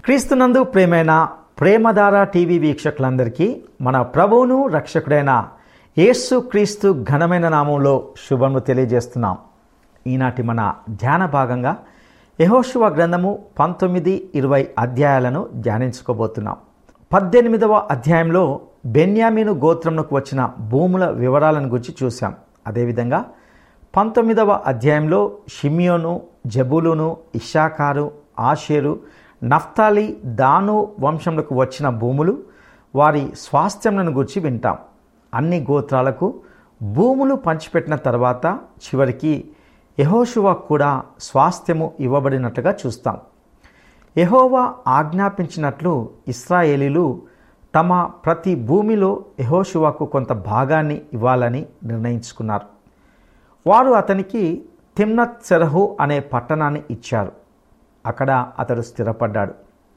క్రీస్తునందు ప్రేమైన ప్రేమధార టీవీ వీక్షకులందరికీ మన ప్రభువును రక్షకుడైన యేసు క్రీస్తు ఘనమైన నామంలో శుభములు తెలియజేస్తున్నాం. ఈనాటి మన ధ్యాన భాగంగా యెహోషువ గ్రంథము 19-20 అధ్యాయాలను ధ్యానించుకోబోతున్నాం. 18వ అధ్యాయంలో బెన్యామీను గోత్రంకు వచ్చిన భూముల వివరాలను గురించి చూసాం. అదేవిధంగా 19వ అధ్యాయంలో షిమియోను, జబూలును, ఇశ్శాఖారు, ఆషేరు, నఫ్తాలి, దాను వంశములకు వచ్చిన భూములు, వారి స్వాస్థ్యములను గురించి వింటాం. అన్ని గోత్రాలకు భూములు పంచిపెట్టిన తర్వాత చివరికి యెహోషువ కూడా స్వాస్థ్యము ఇవ్వబడినట్లుగా చూస్తాం. యెహోవా ఆజ్ఞాపించినట్లు ఇశ్రాయేలీలు తమ ప్రతి భూమిలో యెహోషువకు కొంత భాగాన్ని ఇవ్వాలని నిర్ణయించుకున్నారు. వారు అతనికి తిమ్నత్ సెరహు అనే పట్టణాన్ని ఇచ్చారు. అక్కడ అతడు స్థిరపడ్డాడు.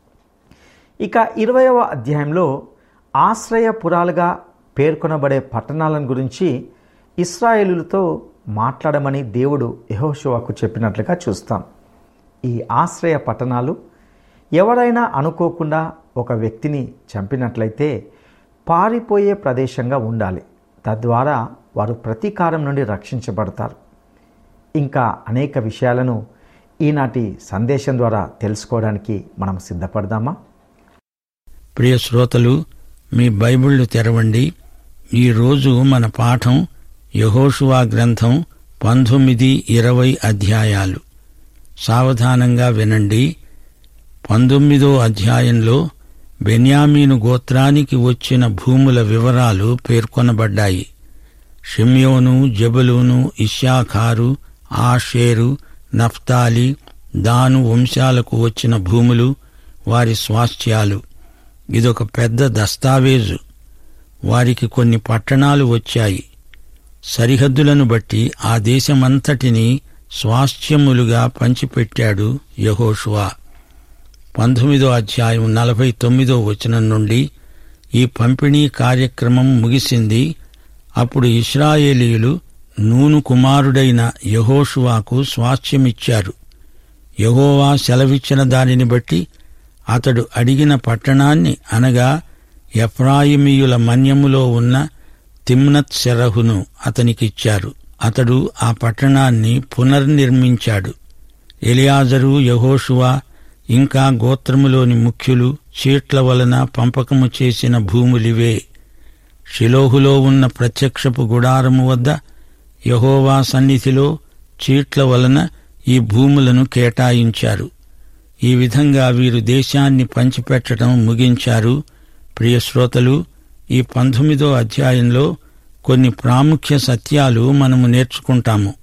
ఇక 20వ అధ్యాయంలో ఆశ్రయపురాలుగా పేర్కొనబడే పట్టణాలను గురించి ఇశ్రాయేలులతో మాట్లాడమని దేవుడు యెహోషువకు చెప్పినట్లుగా చూస్తాం. ఈ ఆశ్రయ పట్టణాలు ఎవరైనా అనుకోకుండా ఒక వ్యక్తిని చంపినట్లయితే పారిపోయే ప్రదేశంగా ఉండాలి. తద్వారా వారు ప్రతీకారం నుండి రక్షించబడతారు. ఇంకా అనేక విషయాలను ఈనాటి సందేశం ద్వారా తెలుసుకోవడానికి మనం సిద్ధపడదామా? ప్రియ శ్రోతలు, మీ బైబిళ్లు తెరవండి. ఈరోజు మన పాఠం యెహోషువ గ్రంథం 19-20 అధ్యాయాలు. సావధానంగా వినండి. 19వ అధ్యాయంలో బెన్యామీను గోత్రానికి వచ్చిన భూముల వివరాలు పేర్కొనబడ్డాయి. షిమ్యోను, జబూలూను, ఇశ్శాఖారు, ఆషేరు, నఫ్తాలి, దాను వంశాలకు వచ్చిన భూములు, వారి స్వాస్థ్యాలు. ఇదొక పెద్ద దస్తావేజు. వారికి కొన్ని పట్టణాలు వచ్చాయి. సరిహద్దులను బట్టి ఆ దేశమంతటినీ స్వాస్థ్యములుగా పంచిపెట్టాడు యెహోషువ. 19వ అధ్యాయం 49వ వచనం నుండి ఈ పంపిణీ కార్యక్రమం ముగిసింది. అప్పుడు ఇశ్రాయేలీయులు నూను కుమారుడైన యెహోషువకు స్వాస్థ్యమిచ్చారు. యెహోవా సెలవిచ్చిన దానిని బట్టి అతడు అడిగిన పట్టణాన్ని, అనగా ఎఫ్రాయిమీయుల మన్యములో ఉన్న తిమ్నత్ సెరహును అతనికిచ్చారు. అతడు ఆ పట్టణాన్ని పునర్నిర్మించాడు. ఎలియాజరు, యెహోషువ ఇంకా గోత్రములోని ముఖ్యులు చీట్ల వలన పంపకము చేసిన భూములివే. షిలోహులో ఉన్న ప్రత్యక్షపు గుడారము వద్ద యెహోవా సన్నిధిలో చీట్ల వలన ఈ భూములను కేటాయించారు. ఈ విధంగా వీరు దేశాన్ని పంచిపెట్టడం ముగించారు. ప్రియ శ్రోతలు, ఈ 19వ అధ్యాయంలో కొన్ని ప్రాముఖ్య సత్యాలు మనము నేర్చుకుంటాము.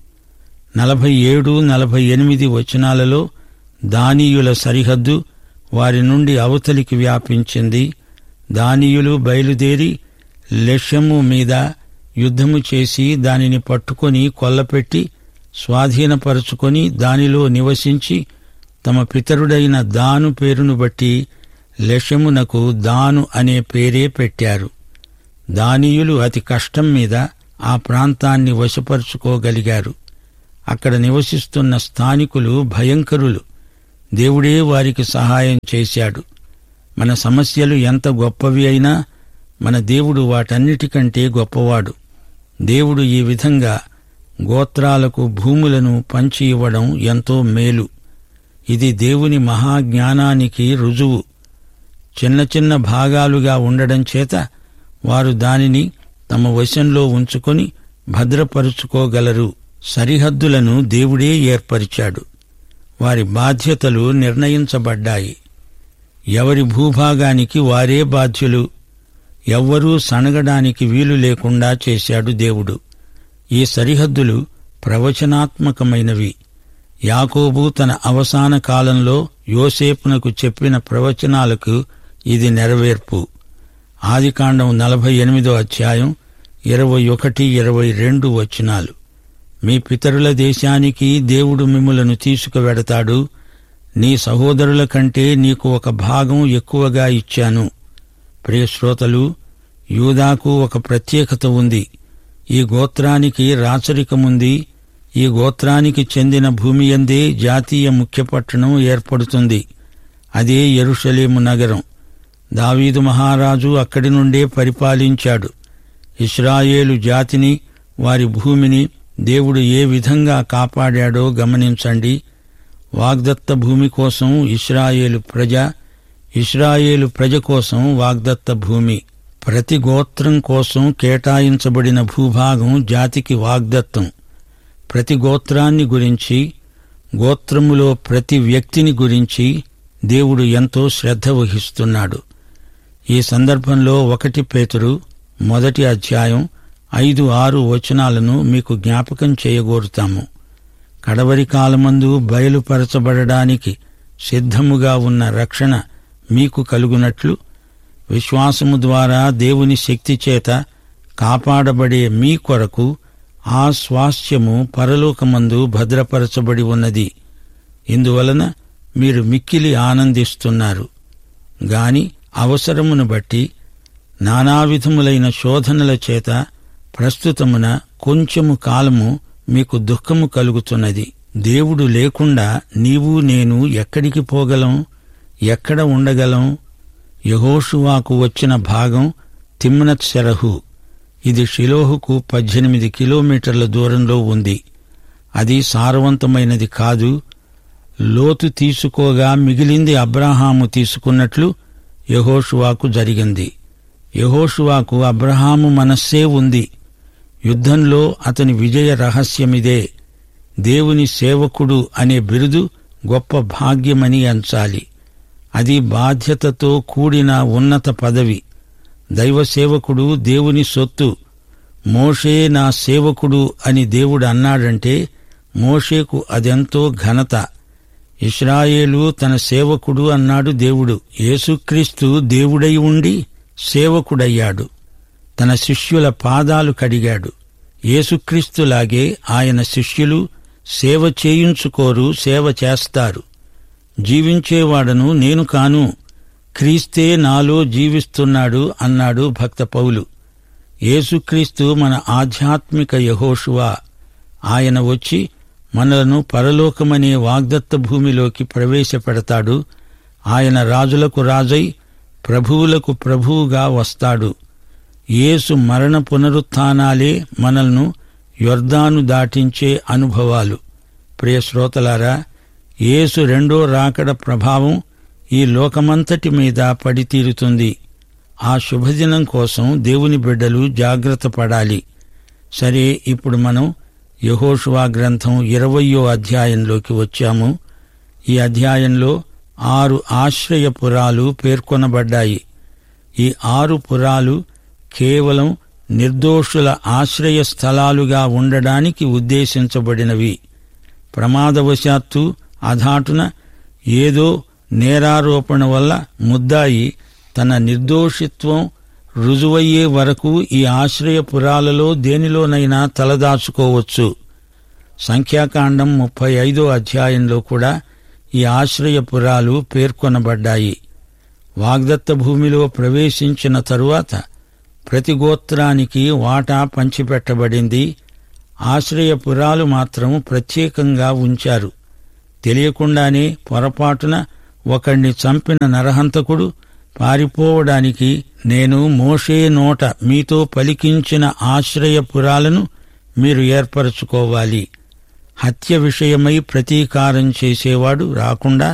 47-48 వచనాలలో దానీయుల సరిహద్దు వారి నుండి అవతలికి వ్యాపించింది. దానీయులు బయలుదేరి లెషెము మీద యుద్ధము చేసి దానిని పట్టుకొని కొల్లపెట్టి స్వాధీనపరుచుకొని దానిలో నివసించి తమ పితరుడైన దాను పేరును బట్టి లెషెమునకు దాను అనే పేరే పెట్టారు. దానీయులు అతి కష్టం మీద ఆ ప్రాంతాన్ని వశపరుచుకోగలిగారు. అక్కడ నివసిస్తున్న స్థానికులు భయంకరులు. దేవుడే వారికి సహాయం చేశాడు. మన సమస్యలు ఎంత గొప్పవి అయినా మన దేవుడు వాటన్నిటికంటే గొప్పవాడు. దేవుడు ఈ విధంగా గోత్రాలకు భూములను పంచి ఇవ్వడం ఎంతో మేలు. ఇది దేవుని మహాజ్ఞానానికి రుజువు. చిన్న చిన్న భాగాలుగా ఉండడం చేత వారు దానిని తమ వశంలో ఉంచుకొని భద్రపరుచుకోగలరు. సరిహద్దులను దేవుడే ఏర్పరిచాడు. వారి బాధ్యతలు నిర్ణయించబడ్డాయి. ఎవరి భూభాగానికి వారే బాధ్యులు. ఎవ్వరూ సణగడానికి వీలు లేకుండా చేశాడు దేవుడు. ఈ సరిహద్దులు ప్రవచనాత్మకమైనవి. యాకోబు తన అవసాన కాలంలో యోసేపునకు చెప్పిన ప్రవచనాలకు ఇది నెరవేర్పు. ఆదికాండం 48వ అధ్యాయం 21-22 వచనాలు. మీ పితరుల దేశానికి దేవుడు మిమ్ములను తీసుకువెడతాడు. నీ సహోదరుల కంటే నీకు ఒక భాగం ఎక్కువగా ఇచ్చాను. ప్రియ శ్రోతలు, యూదాకు ఒక ప్రత్యేకత ఉంది. ఈ గోత్రానికి రాచరికముంది. ఈ గోత్రానికి చెందిన భూమియందే జాతీయ ముఖ్య పట్టణం ఏర్పడుతుంది. అదే యెరూషలేము నగరం. దావీదు మహారాజు అక్కడి నుండే పరిపాలించాడు. ఇశ్రాయేలు జాతిని, వారి భూమిని దేవుడు ఏ విధంగా కాపాడాడో గమనించండి. వాగ్దత్త భూమి కోసం ఇశ్రాయేలు ప్రజ కోసం వాగ్దత్త భూమి. ప్రతి గోత్రం కోసం కేటాయించబడిన భూభాగం జాతికి వాగ్దత్తం. ప్రతి గోత్రాన్ని గురించి, గోత్రములో ప్రతి వ్యక్తిని గురించి దేవుడు ఎంతో శ్రద్ధ వహిస్తున్నాడు. ఈ సందర్భంలో 1 పేతురు 1 అధ్యాయం 5-6 వచనాలను మీకు జ్ఞాపకం చేయగోరుతాము. కడవరి కాలమందు బయలుపరచబడడానికి సిద్ధముగా ఉన్న రక్షణ మీకు కలుగునట్లు విశ్వాసము ద్వారా దేవుని శక్తి చేత కాపాడబడే మీ కొరకు ఆ స్వాస్థ్యము పరలోకమందు భద్రపరచబడి ఉన్నది. ఇందువలన మీరు మిక్కిలి ఆనందిస్తున్నారు. గాని అవసరమును బట్టి నానావిధములైన శోధనల చేత ప్రస్తుతమున కొంచెము కాలము మీకు దుఃఖము కలుగుతున్నది. దేవుడు లేకుండా నీవు నేను ఎక్కడికి పోగలం? ఎక్కడ ఉండగలం? యెహోషువాకు వచ్చిన భాగం తిమ్నత్ సెరహు. ఇది షిలోహుకు 18 కిలోమీటర్ల దూరంలో ఉంది. అది సారవంతమైనది కాదు. లోతు తీసుకోగా మిగిలింది అబ్రాహాము తీసుకున్నట్లు యెహోషువాకు జరిగింది. యెహోషువాకు అబ్రాహాము మనస్సే ఉంది. యుద్ధంలో అతని విజయ రహస్యమిదే. దేవుని సేవకుడు అనే బిరుదు గొప్ప భాగ్యమని ఎంచాలి. అది బాధ్యతతో కూడిన ఉన్నత పదవి. దైవ సేవకుడు దేవుని సొత్తు. మోషే నా సేవకుడు అని దేవుడు అన్నాడంటే మోషేకు అదెంతో ఘనత. ఇశ్రాయేలు తన సేవకుడు అన్నాడు దేవుడు. యేసుక్రీస్తు దేవుడై ఉండి సేవకుడయ్యాడు. తన శిష్యుల పాదాలు కడిగాడు. యేసుక్రీస్తులాగే ఆయన శిష్యులు సేవ చేయించుకోరు, సేవ చేస్తారు. జీవించేవాడను నేను కాను, క్రీస్తే నాలో జీవిస్తున్నాడు అన్నాడు భక్త పౌలు. యేసుక్రీస్తు మన ఆధ్యాత్మిక యెహోషువా. ఆయన వచ్చి మనలను పరలోకమనే వాగ్దత్త భూమిలోకి ప్రవేశపెడతాడు. ఆయన రాజులకు రాజై ప్రభువులకు ప్రభువుగా వస్తాడు. యేసు మరణ పునరుత్థానాలే మనల్ని యొర్దాను దాటించే అనుభవాలు. ప్రియ శ్రోతలారా, యేసు రెండో రాకడ ప్రభావం ఈ లోకమంతటి మీద పడితీరుతుంది. ఆ శుభదినం కోసం దేవుని బిడ్డలు జాగ్రత్త పడాలి. సరే, ఇప్పుడు మనం యెహోషువ గ్రంథం 20వ అధ్యాయంలోకి వచ్చాము. ఈ అధ్యాయంలో 6 ఆశ్రయపురాలు పేర్కొనబడ్డాయి. ఈ 6 పురాలు కేవలం నిర్దోషుల ఆశ్రయ స్థలాలుగా ఉండడానికి ఉద్దేశించబడినవి. ప్రమాదవశాత్తు అధాటున ఏదో నేరారోపణ వల్ల ముద్దాయి తన నిర్దోషిత్వం రుజువయ్యే వరకు ఈ ఆశ్రయపురాలలో దేనిలోనైనా తలదాచుకోవచ్చు. సంఖ్యాకాండం 35వ అధ్యాయంలో కూడా ఈ ఆశ్రయపురాలు పేర్కొనబడ్డాయి. వాగ్దత్త భూమిలో ప్రవేశించిన తరువాత ప్రతి గోత్రానికి వాటా పంచిపెట్టబడింది. ఆశ్రయపురాలు మాత్రం ప్రత్యేకంగా ఉంచారు. తెలియకుండానే పొరపాటున ఒకణ్ణి చంపిన నరహంతకుడు పారిపోవడానికి నేను మోషే నోట మీతో పలికించిన ఆశ్రయపురాలను మీరు ఏర్పరచుకోవాలి. హత్య విషయమై ప్రతీకారం చేసేవాడు రాకుండా